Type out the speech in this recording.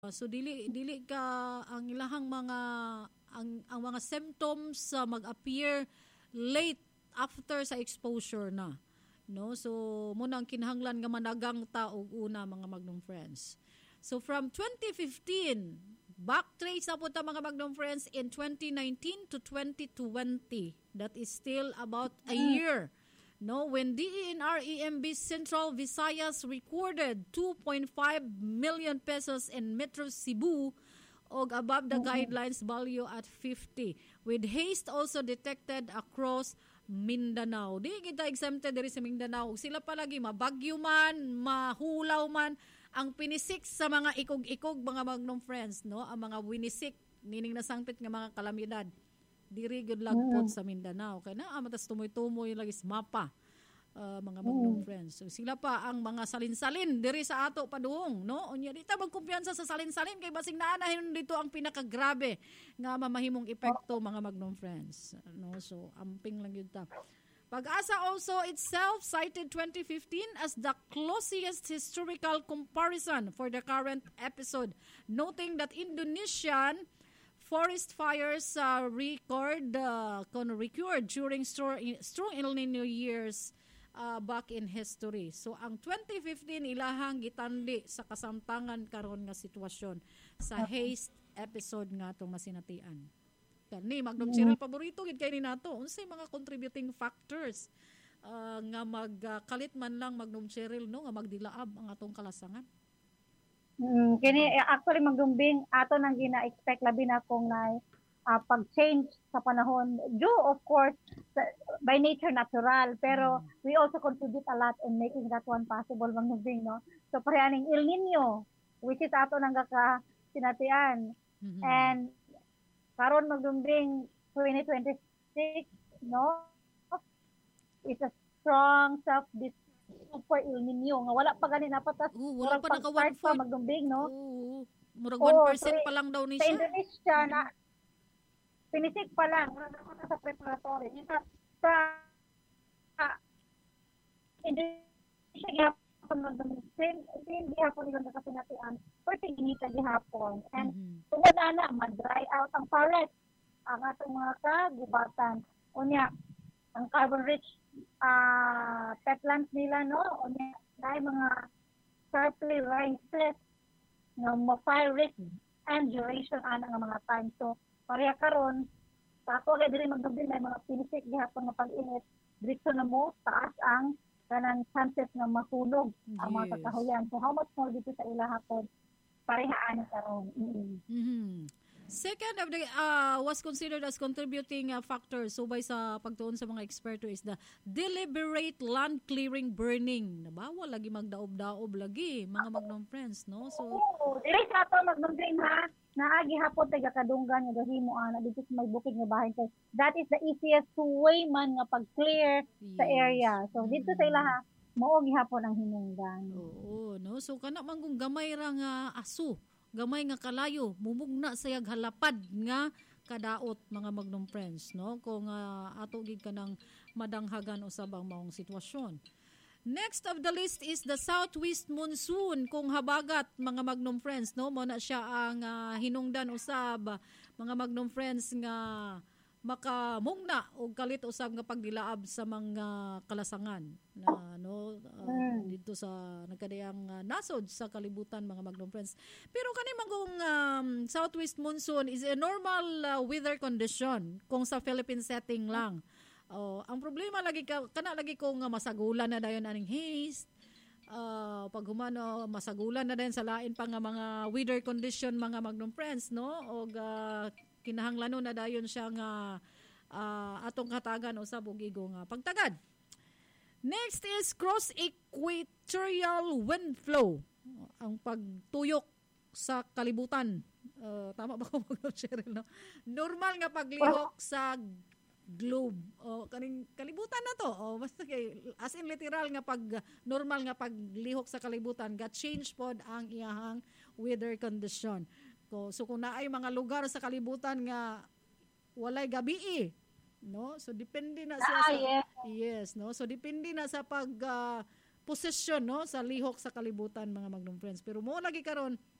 So dili ka ang ilahang mga ang mga symptoms mag-appear late after sa exposure na. No? So muna ang kinahanglan nga managang ta og una mga Magnum friends. So from 2015, backtrace na po ta mga Magnum friends in 2019 to 2020. That is still about a year. No, when DENR EMB Central Visayas recorded 2.5 million pesos in Metro Cebu og above the guidelines value at 50, with haste also detected across Mindanao. Di kita exempted diri sa Mindanao. Sila palagi mabagyo man, mahulaw man ang pinisik sa mga ikog-ikog mga Magnum friends, no? Ang mga winisik meaning nasangpit nga mga kalamidad. Diri gud lagpot sa Mindanao kay naa matas tumoy-tumoy lagi sa mapa mga Magnum friends. So sila pa ang mga salin-salin diri sa ato paduong, no? Unya di ta magkumpiyansa sa salin-salin kay basing naanahin dito ang pinakagrabe nga mamahimong epekto mga Magnum friends. No? So amping lang yun ta. Pag-asa also itself cited 2015 as the closest historical comparison for the current episode, noting that Indonesian forest fires recurred during strong El Nino years back in history. So ang 2015 ilahang gitandi sa kasamtangan karon nga sitwasyon sa haste episode nga itong masinatian. Kani Magnum Cheryl paborito gid kay ni nato. Unsay mga contributing factors nga magkalit man lang Magnum Cheryl no nga magdilaab ang atong kalasangan? Kini actually magdumbing ato nang gina-expect labi na kung na pag-change sa panahon due of course by nature natural pero we also contribute a lot in making that one possible magdumbing no. So parehaning El Nino which is ato nang sinatian and karon magdumbing 2026 no. It's a strong super El Nino nga wala pa gani napatas wala pa naka 1 pa magdumbing no. Murag 1% pa lang daw ni sa siya. Indonesia na pinisik pa lang murag ako sa preparatory yung sa Indonesia gihapon magdumbing same gihapon yung nakasinatian pwede ginita gihapon and tungod ana ma-dry out ang forest ang atong mga kagubatan unya ang carbon rich petlands nila no unya dai mga sharply rises nga ma-fire risk and duration ana nga mga time so pareha karon sa ako kay diri magdumbing may mga pinisik gihapon nga pag-init direkto na mo taas ang kanang chances nga masunog ang mga kakahuyan so how much more dito sa ilahapon pareha ani karon. Second of the was considered as contributing factor so by sa pagtuon sa mga eksperto is the deliberate land clearing burning. Nabawal lagi magdaob-daob lagi mga Magnum friends no. So dili sa ato magdumbing ha naagi hapon taga kadunggan nga gahimo ana dito sa may bukid nga bahin kay that is the easiest way man nga pag-clear sa area. So dito sa ilaha mao gihapon ang hinungdan. Oo no. So kana man kung gamay ra nga aso gamay nga kalayo mumugna sayag halapad nga kadaot mga Magnum friends no kung ato gid kanang madanghagan usab ang maong sitwasyon. Next of the list is the southwest monsoon kung habagat mga Magnum friends no mo na siya ang hinungdan usab mga Magnum friends nga makamugna og kalit usab nga pagdilaab sa mga kalasangan na no dito sa nagkadayang nasod sa kalibutan mga Magnum friends. Pero kani magong southwest monsoon is a normal weather condition kung sa Philippine setting lang. Ang problema lagi kana lagi kung masagulan na dayon aning haste. Pag humano masagulan na din sa lain pa nga mga weather condition mga Magnum friends no og kinahanglanon na dayon siya nga atong katagan usab og igo nga pagtagad. Next is cross equatorial wind flow. Ang pagtuyok sa kalibutan. Tama ba ko mag-share no? Normal nga paglihok sa globe kaning kalibutan na to basta kay as in literal nga pag normal nga paglihok sa kalibutan ga change pod ang iyahang weather condition so kung naay mga lugar sa kalibutan nga walay gabi no so depende na siya sa yes no so depende na sa pag posisyon no sa lihok sa kalibutan mga Magnum friends pero mo lagi karon